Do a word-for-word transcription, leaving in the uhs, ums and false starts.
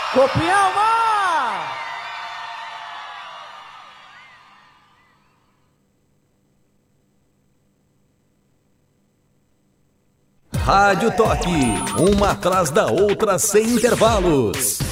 Copialma! Rádio Toque, uma atrás da outra sem intervalos.